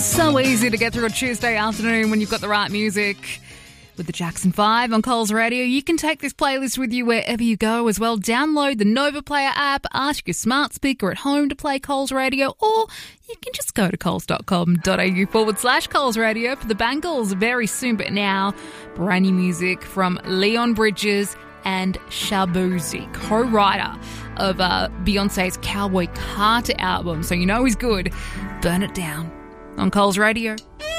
So easy to get through a Tuesday afternoon when you've got the right music. With the Jackson 5 on Coles Radio, you can take this playlist with you wherever you go as well. Download the Nova Player app, ask your smart speaker at home to play Coles Radio, or you can just go to coles.com.au/Coles Radio for the Bangles very soon. But now, brand new music from Leon Bridges and Shaboozey, co-writer of Beyonce's Cowboy Carter album. So you know he's good. Burn It Down on Coles Radio.